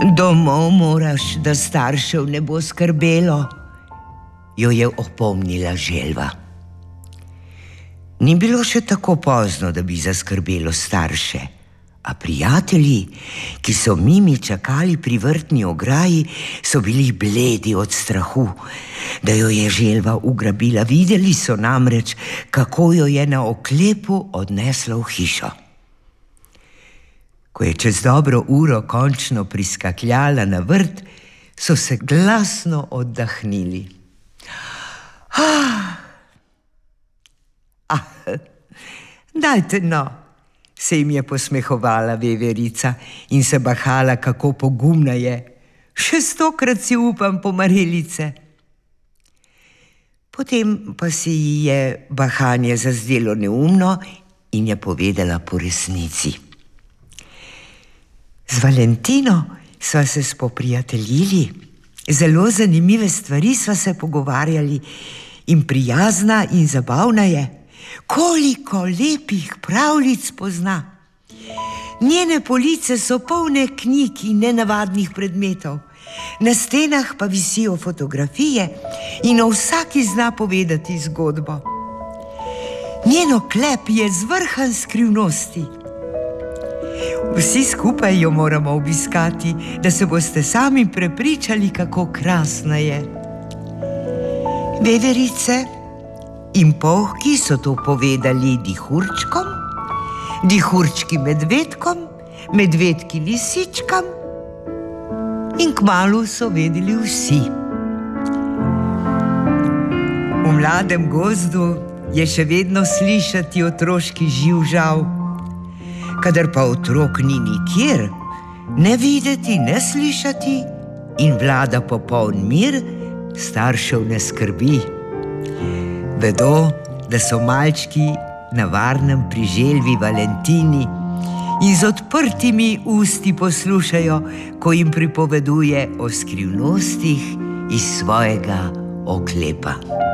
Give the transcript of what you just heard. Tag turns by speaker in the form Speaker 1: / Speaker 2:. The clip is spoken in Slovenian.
Speaker 1: Domov moraš, da staršev ne bo skrbelo, jo je opomnila želva. Ni bilo še tako pozno, da bi zaskrbelo starše, a prijatelji, ki so mimi čakali pri vrtni ograji, so bili bledi od strahu, da jo je želva ugrabila. Videli so namreč, kako jo je na oklepu odnesla v hišo. Ko je čez dobro uro končno priskakljala na vrt, so se glasno oddahnili. Dajte no, se jim je posmehovala veverica in se bahala, kako pogumna je. Še 100-krat si upam po marelice. Potem pa se ji je bahanje zazdelo neumno in je povedala po resnici. Z Valentino sva se spoprijateljili, zelo zanimive stvari sva se pogovarjali in prijazna in zabavna je. Koliko lepih pravljic pozna. Njene police so polne knjig in nenavadnih predmetov. Na stenah pa visijo fotografije in o vsaki zna povedati zgodbo. Njen oklep je zvrhan skrivnosti. Vsi skupaj jo moramo obiskati, da se boste sami prepričali, kako krasna je. Veverice in polhki so to povedali dihurčkom, dihurčki medvedkom, medvedki lisičkam in kmalu so vedeli vsi. V mladem gozdu je še vedno slišati otroški živžav. Kadar pa otrok ni nikjer, ne videti, ne slišati in vlada popoln mir, staršev ne skrbi. Vedo, da so malčki na varnem pri želvi Valentini in z odprtimi usti poslušajo, ko jim pripoveduje o skrivnostih iz svojega oklepa.